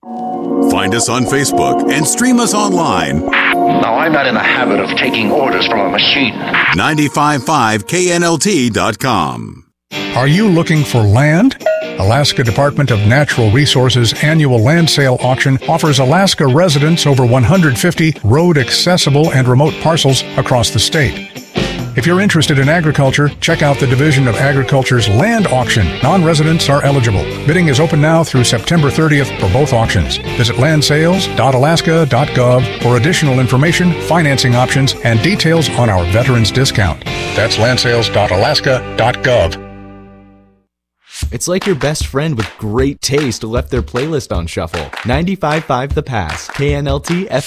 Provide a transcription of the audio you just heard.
Find us on Facebook and stream us online. Now, I'm not in the habit of taking orders from a machine. 955knlt.com. Are you looking for land? Alaska Department of Natural Resources annual land sale auction offers Alaska residents over 150 road-accessible and remote parcels across the state. If you're interested in agriculture, check out the Division of Agriculture's land auction. Non-residents are eligible. Bidding is open now through September 30th for both auctions. Visit landsales.alaska.gov for additional information, financing options, and details on our veterans discount. That's landsales.alaska.gov. It's like your best friend with great taste left their playlist on shuffle. 95.5 The Pass, KNLT